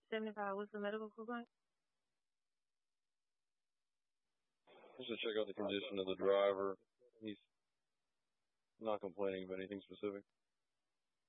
75, what's the medical complaint? Just to check out the condition of the driver. He's not complaining of anything specific.